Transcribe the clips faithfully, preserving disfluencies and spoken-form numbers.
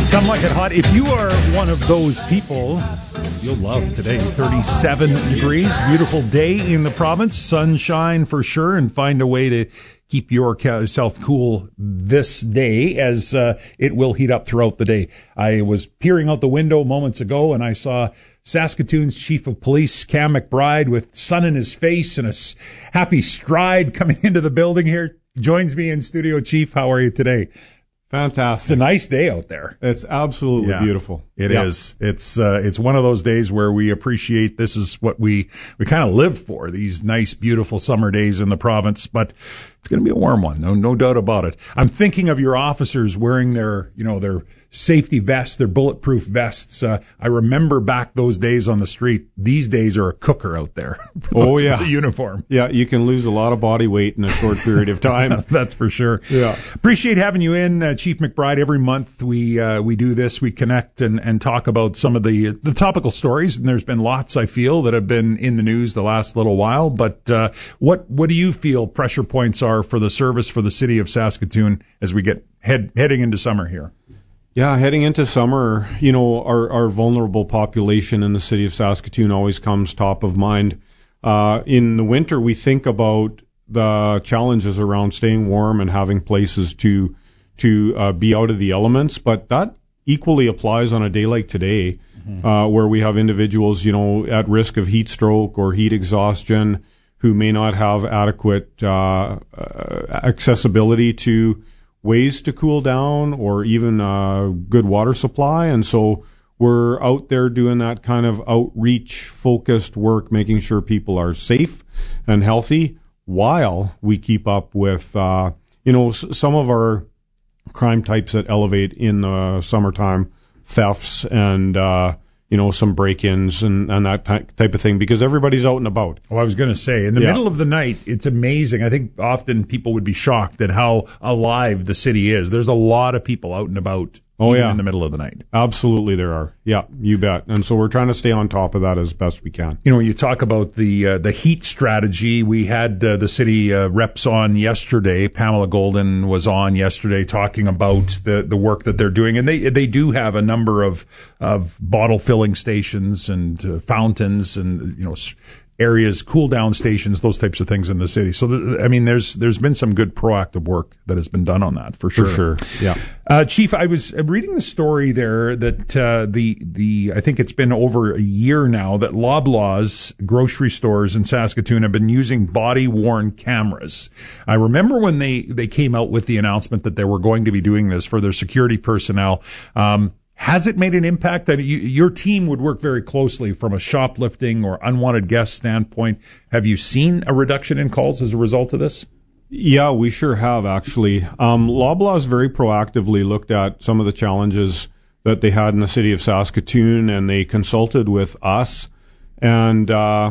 Some like it hot. If you are one of those people, you'll love today. thirty-seven degrees, beautiful day in the province, sunshine for sure, and find a way to keep yourself cool this day as uh, it will heat up throughout the day. I was peering out the window moments ago and I saw Saskatoon's Chief of Police, Cam McBride, with sun in his face and a happy stride coming into the building here. Joins me in studio. Chief, how are you today? Fantastic. It's a nice day out there. It's absolutely yeah, beautiful. It yeah. is. It's uh, it's one of those days where we appreciate this is what we, we kind of live for, these nice, beautiful summer days in the province. But it's going to be a warm one, no no doubt about it. I'm thinking of your officers wearing their, you know, their safety vests, their bulletproof vests. Uh, I remember back those days on the street. These days are a cooker out there. Oh, yeah. The uniform. Yeah, you can lose a lot of body weight in a short period of time. That's for sure. Yeah. Appreciate having you in, uh, Chief McBride. Every month we uh, we do this. We connect and, and talk about some of the the topical stories. And there's been lots, I feel, that have been in the news the last little while. But uh, what what do you feel pressure points are for the service for the city of Saskatoon as we get head heading into summer here? Yeah, heading into summer, you know, our, our vulnerable population in the city of Saskatoon always comes top of mind. Uh, in the winter, we think about the challenges around staying warm and having places to to uh, be out of the elements, but that equally applies on a day like today, mm-hmm. uh, where we have individuals, you know, at risk of heat stroke or heat exhaustion who may not have adequate uh, uh, accessibility to ways to cool down or even a good water supply. And so we're out there doing that kind of outreach focused work, making sure people are safe and healthy while we keep up with, uh, you know, s- some of our crime types that elevate in the summertime, thefts and, uh, you know, some break-ins and, and that ty- type of thing, because everybody's out and about. Oh, I was going to say, in the yeah. middle of the night, it's amazing. I think often people would be shocked at how alive the city is. There's a lot of people out and about. Oh, even yeah. in the middle of the night. Absolutely there are. Yeah, you bet. And so we're trying to stay on top of that as best we can. You know, when you talk about the uh, the heat strategy, we had uh, the city uh, reps on yesterday. Pamela Golden was on yesterday talking about the, the work that they're doing. And they they do have a number of, of bottle filling stations and uh, fountains and, you know, areas, cool down stations, those types of things in the city. So, th- I mean, there's there's been some good proactive work that has been done on that, for sure. For sure, yeah. Uh, Chief, I was reading the story there that uh, the, the I think it's been over a year now that Loblaws grocery stores in Saskatoon have been using body-worn cameras. I remember when they, they came out with the announcement that they were going to be doing this for their security personnel. Um, Has it made an impact? That you, your team would work very closely from a shoplifting or unwanted guest standpoint. Have you seen a reduction in calls as a result of this? Yeah, we sure have, actually. Um, Loblaws very proactively looked at some of the challenges that they had in the city of Saskatoon, and they consulted with us. And uh,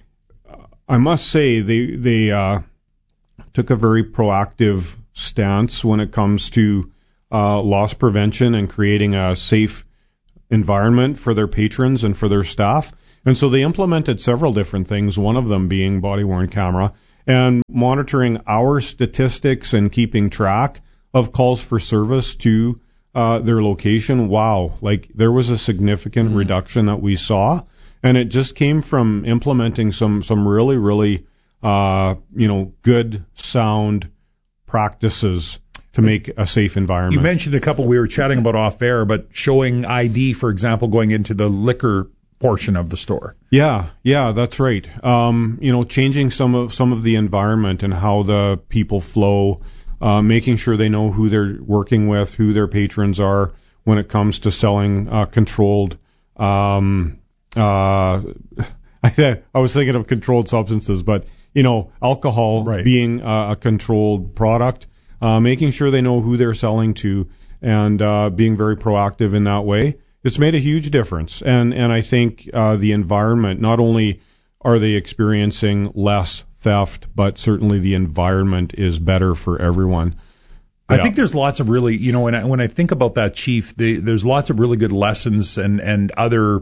I must say they they uh, took a very proactive stance when it comes to Uh, loss prevention and creating a safe environment for their patrons and for their staff. And so they implemented several different things, one of them being body-worn camera and monitoring our statistics and keeping track of calls for service to uh, their location. Wow, like there was a significant mm-hmm. reduction that we saw, and it just came from implementing some some really, really, uh, you know, good, sound practices to make a safe environment. You mentioned a couple we were chatting about off air, but showing I D, for example, going into the liquor portion of the store. Yeah, yeah, that's right. Um, you know, changing some of some of the environment and how the people flow, uh, making sure they know who they're working with, who their patrons are when it comes to selling uh, controlled. Um, uh, I th- I was thinking of controlled substances, but you know, alcohol right. being uh, a controlled product. Uh, making sure they know who they're selling to and uh, being very proactive in that way. It's made a huge difference. And, and I think uh, the environment, not only are they experiencing less theft, but certainly the environment is better for everyone. I yeah. think there's lots of really, you know, when I, when I think about that, Chief, the, there's lots of really good lessons and, and other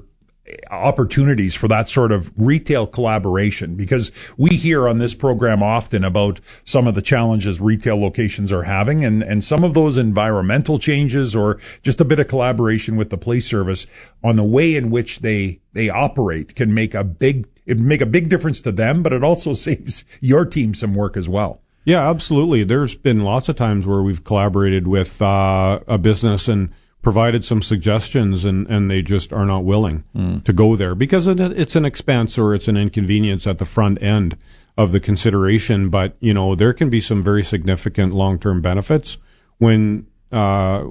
opportunities for that sort of retail collaboration? Because we hear on this program often about some of the challenges retail locations are having, and, and some of those environmental changes or just a bit of collaboration with the police service on the way in which they they operate can make a big it make a big difference to them, but it also saves your team some work as well. Yeah, absolutely. There's been lots of times where we've collaborated with uh, a business and provided some suggestions, and, and they just are not willing mm. to go there because it, it's an expense or it's an inconvenience at the front end of the consideration. But, you know, there can be some very significant long-term benefits when uh,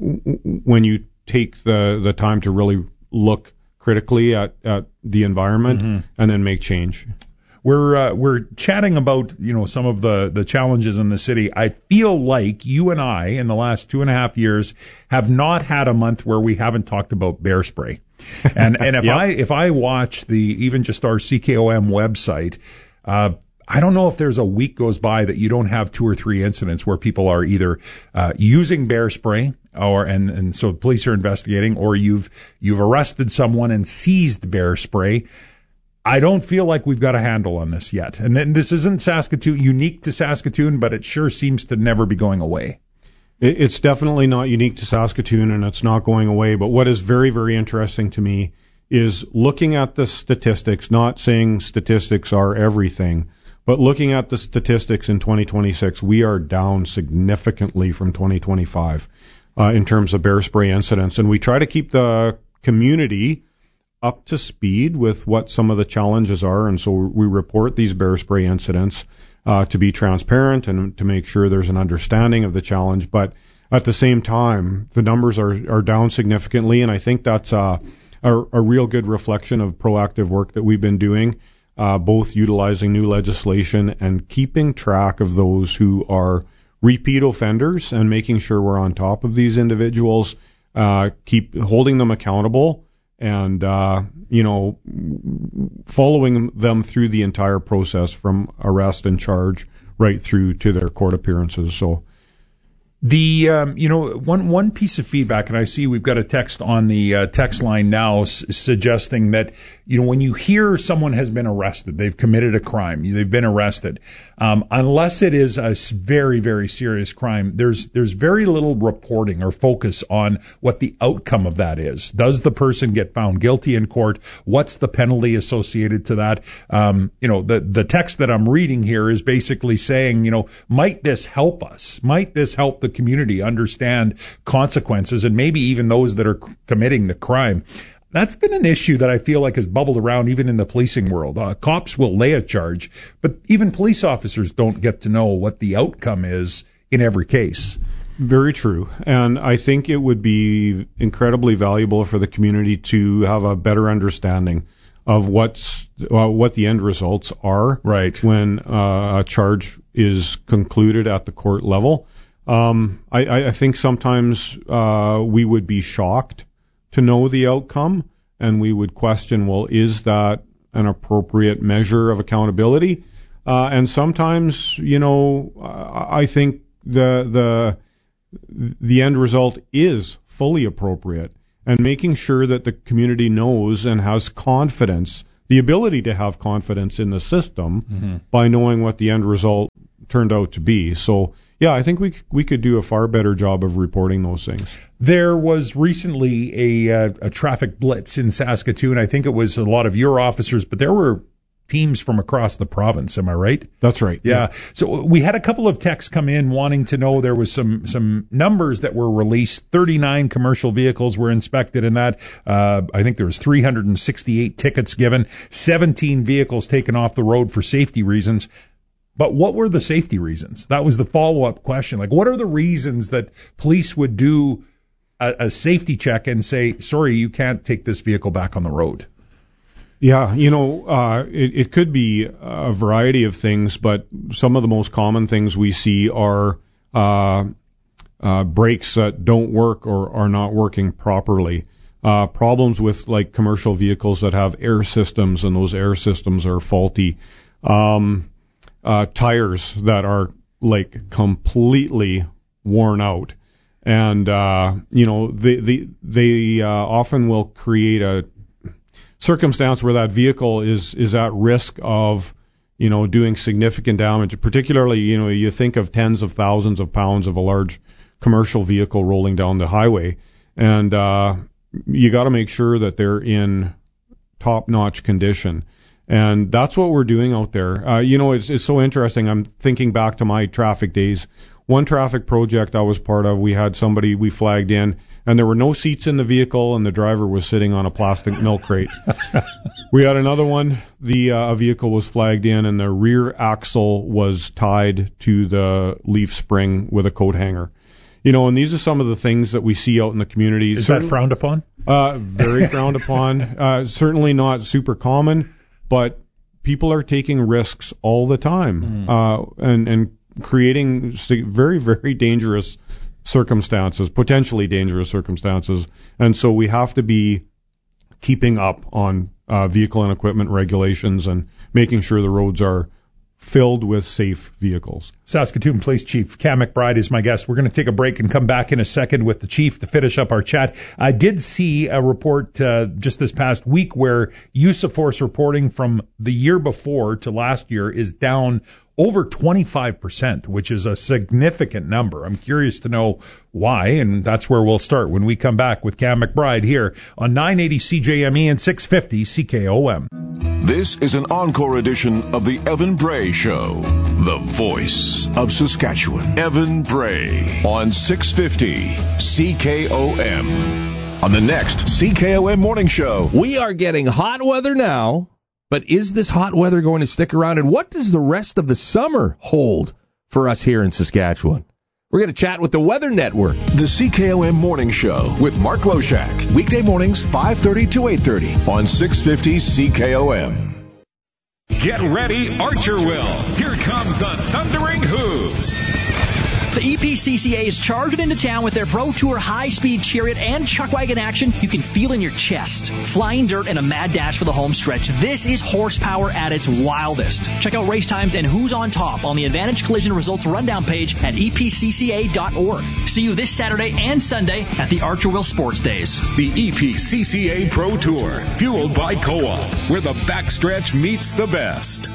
when you take the, the time to really look critically at, at the environment mm-hmm. and then make change. We're uh, we're chatting about, you know, some of the, the challenges in the city. I feel like you and I, in the last two and a half years, have not had a month where we haven't talked about bear spray. And and if yep. I if I watch the even just our C K O M website, uh, I don't know if there's a week goes by that you don't have two or three incidents where people are either uh, using bear spray or and and so police are investigating, or you've you've arrested someone and seized bear spray. I don't feel like we've got a handle on this yet. And then this isn't Saskatoon, unique to Saskatoon, but it sure seems to never be going away. It's definitely not unique to Saskatoon, and it's not going away. But what is very, very interesting to me is looking at the statistics, not saying statistics are everything, but looking at the statistics in twenty twenty-six, we are down significantly from twenty twenty-five uh, in terms of bear spray incidents. And we try to keep the community up to speed with what some of the challenges are, and so we report these bear spray incidents uh, to be transparent and to make sure there's an understanding of the challenge. But at the same time, the numbers are, are down significantly, and I think that's a, a, a real good reflection of proactive work that we've been doing, uh, both utilizing new legislation and keeping track of those who are repeat offenders and making sure we're on top of these individuals, uh, keep holding them accountable, and, uh, you know, following them through the entire process from arrest and charge right through to their court appearances. So the, um, you know, one, one piece of feedback, and I see we've got a text on the uh, text line now s- suggesting that, you know, when you hear someone has been arrested, they've committed a crime, they've been arrested, um, unless it is a very, very serious crime, there's, there's very little reporting or focus on what the outcome of that is. Does the person get found guilty in court? What's the penalty associated to that? Um, you know, the, the text that I'm reading here is basically saying, you know, might this help us? Might this help the community understand consequences, and maybe even those that are c- committing the crime? That's been an issue that I feel like has bubbled around even in the policing world. Uh, cops will lay a charge, but even police officers don't get to know what the outcome is in every case. Very true. And I think it would be incredibly valuable for the community to have a better understanding of what's uh, what the end results are right when uh, a charge is concluded at the court level. Um, I, I think sometimes uh, we would be shocked to know the outcome, and we would question, well, is that an appropriate measure of accountability? Uh, and sometimes, you know, I think the the the end result is fully appropriate, and making sure that the community knows and has confidence, the ability to have confidence in the system mm-hmm. by knowing what the end result turned out to be. So, yeah, I think we we could do a far better job of reporting those things. There was recently a, uh, a traffic blitz in Saskatoon. I think it was a lot of your officers, but there were teams from across the province. Am I right? That's right. Yeah. yeah. So we had a couple of texts come in wanting to know, there was some some numbers that were released. thirty-nine commercial vehicles were inspected in that. Uh, I think there was three hundred sixty-eight tickets given, seventeen vehicles taken off the road for safety reasons. But what were the safety reasons? That was the follow-up question. Like, what are the reasons that police would do a, a safety check and say, sorry, you can't take this vehicle back on the road? Yeah, you know, uh, it, it could be a variety of things, but some of the most common things we see are uh, uh, brakes that don't work or are not working properly. Uh, problems with, like, commercial vehicles that have air systems, and those air systems are faulty. Um Uh, tires that are like completely worn out, and uh, you know they they they uh, often will create a circumstance where that vehicle is is at risk of, you know, doing significant damage. Particularly, you know, you think of tens of thousands of pounds of a large commercial vehicle rolling down the highway, and uh, you got to make sure that they're in top-notch condition. And that's what we're doing out there. Uh, you know, it's, it's so interesting. I'm thinking back to my traffic days. One traffic project I was part of, we had somebody we flagged in, and there were no seats in the vehicle, and the driver was sitting on a plastic milk crate. We had another one. The uh, vehicle was flagged in, and the rear axle was tied to the leaf spring with a coat hanger. You know, and these are some of the things that we see out in the community. Is Certain, that frowned upon? Uh, very frowned upon. Uh, certainly not super common, but people are taking risks all the time, mm. uh, and, and creating very, very dangerous circumstances, potentially dangerous circumstances. And so we have to be keeping up on uh, vehicle and equipment regulations and making sure the roads are filled with safe vehicles. Saskatoon Police Chief Cam McBride is my guest. We're going to take a break and come back in a second with the chief to finish up our chat. I did see a report uh, just this past week where use of force reporting from the year before to last year is down over twenty-five percent, which is a significant number. I'm curious to know why, and that's where we'll start when we come back with Cam McBride here on nine eighty C J M E and six fifty C K O M. This is an encore edition of the Evan Bray Show, the voice of Saskatchewan. Evan Bray on six fifty C K O M. On the next C K O M Morning Show. We are getting hot weather now. But is this hot weather going to stick around? And what does the rest of the summer hold for us here in Saskatchewan? We're going to chat with the Weather Network. The C K O M Morning Show with Mark Loshak. Weekday mornings, five thirty to eight thirty on six fifty C K O M. Get ready, Archerville. Here comes the Thundering Hooves. The E P C C A is charging into town with their Pro Tour high-speed chariot and chuck wagon action you can feel in your chest. Flying dirt and a mad dash for the home stretch. This is horsepower at its wildest. Check out race times and who's on top on the Advantage Collision Results Rundown page at E P C C A dot org. See you this Saturday and Sunday at the Archerville Sports Days. The E P C C A Pro Tour, fueled by Co-op, where the backstretch meets the best.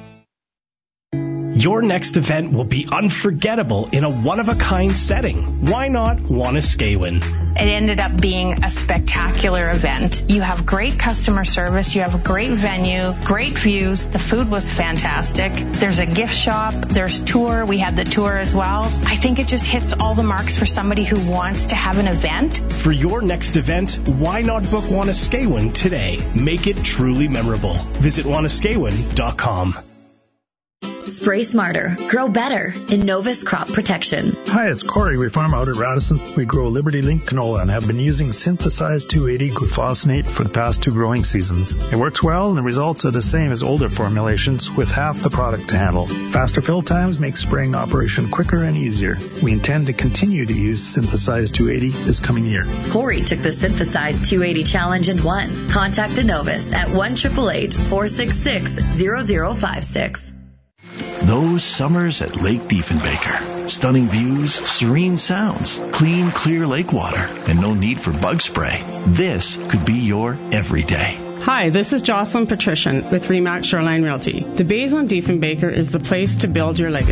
Your next event will be unforgettable in a one-of-a-kind setting. Why not Wanuskewin? It ended up being a spectacular event. You have great customer service. You have a great venue, great views. The food was fantastic. There's a gift shop. There's tour. We had the tour as well. I think it just hits all the marks for somebody who wants to have an event. For your next event, why not book Wanuskewin today? Make it truly memorable. Visit Wanuskewin dot com. Spray smarter, grow better. Innovus Crop Protection. Hi, it's Corey. We farm out at Radisson. We grow Liberty Link canola and have been using synthesized two eighty glufosinate for the past two growing seasons. It works well and the results are the same as older formulations with half the product to handle. Faster fill times make spraying operation quicker and easier. We intend to continue to use synthesized two eighty this coming year. Corey took the synthesized two eighty challenge and won. Contact Innovus at one eight eight eight, four six six, zero zero five six. Those summers at Lake Diefenbaker. Stunning views, serene sounds, clean, clear lake water, and no need for bug spray. This could be your everyday. Hi, this is Jocelyn Patrician with Remax Shoreline Realty. The Bays on Diefenbaker is the place to build your legacy.